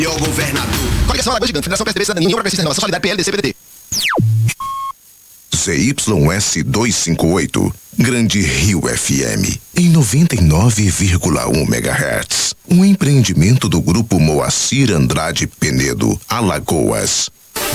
E o governador. Coligação Alagoas Gigante, Federação PSDB Cidadania, União Progressista Renovação Solidária, PLDC, PDT. ZYS 258, Grande Rio FM, em 99,1 MHz. Um empreendimento do Grupo Moacir Andrade Penedo, Alagoas.